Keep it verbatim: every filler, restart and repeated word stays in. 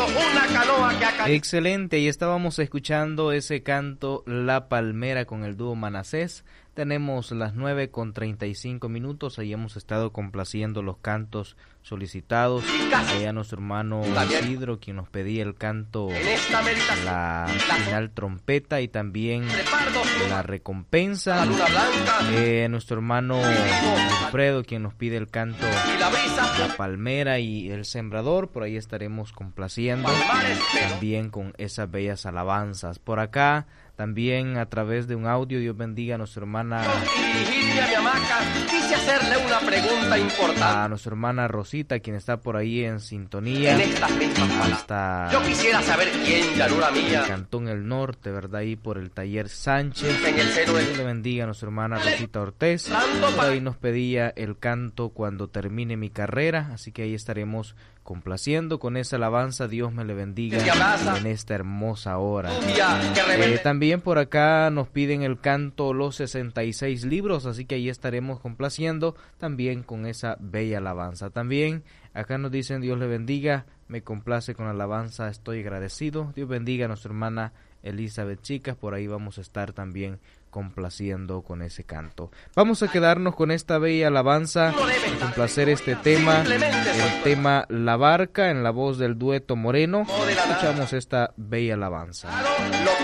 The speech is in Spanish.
una canoa que acá. Excelente, y estábamos escuchando ese canto La Palmera con el dúo Manasés. Tenemos las nueve con treinta y cinco minutos, ahí hemos estado complaciendo los cantos solicitados. Allá nuestro hermano Isidro, quien nos pedía el canto La Final Trompeta y también La Recompensa. Eh, nuestro hermano Alfredo, quien nos pide el canto La Palmera y El Sembrador, por ahí estaremos complaciendo también con esas bellas alabanzas. Por acá también a través de un audio, Dios bendiga a nuestra hermana, dirigirme a mi hamaca, quise hacerle una pregunta importante. A nuestra hermana Rosita, quien está por ahí en sintonía. En estas mismas palabras, hasta yo quisiera saber quién, llanura mía, Cantón El Norte, ¿verdad? Ahí por el taller Sánchez. en el seno del... Dios le bendiga a nuestra hermana Rosita Ortiz. Por ahí nos pedía el canto Cuando termine mi carrera, así que ahí estaremos complaciendo con esa alabanza. Dios me le bendiga en esta hermosa hora. Eh, también por acá nos piden el canto Los sesenta y seis libros, así que ahí estaremos complaciendo también con esa bella alabanza. También acá nos dicen Dios le bendiga, me complace con la alabanza, estoy agradecido. Dios bendiga a nuestra hermana Elizabeth Chicas, por ahí vamos a estar también complaciendo con ese canto. Vamos a quedarnos con esta bella alabanza, complacer este tema, el tema La Barca, en la voz del dueto Moreno. Escuchamos esta bella alabanza.